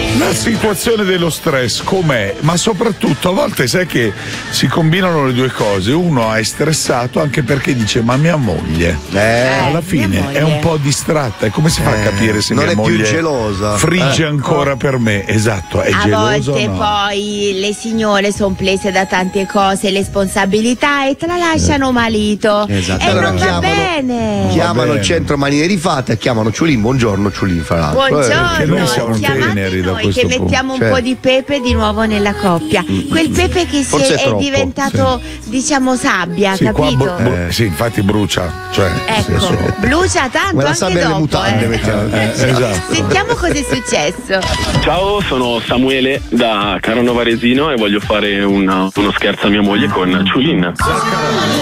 La situazione dello stress com'è? Ma soprattutto a volte sai che si combinano le due cose. Uno è stressato anche perché dice ma mia moglie alla fine è un po' distratta. E come si fa a capire se non mia è moglie più gelosa? frigge ancora per me? Esatto, è a gelosa volte o no? poi le signore sono prese da tante cose, responsabilità e tralasciano marito. Esatto. E Allora non va chiamano- bene. Chiamano il centro Manine Rifate e chiamano Ciulin. Buongiorno Ciulin, fra l'altro. perché noi siamo Buongiorno, chiamate teneri da noi questo che punto. mettiamo un Certo. po' di pepe di nuovo nella coppia. Quel pepe che Forse è è troppo, diventato, diciamo, sabbia, Sì, qua capito? sì, infatti brucia. Cioè, nel Ecco, senso- brucia tanto Come la anche sabbia nelle dopo. mutande, mettiamo. esatto. Sentiamo cosa è successo. Ciao, sono Samuele da Carano Varesino e voglio fare uno scherzo a mia moglie con Ciulin.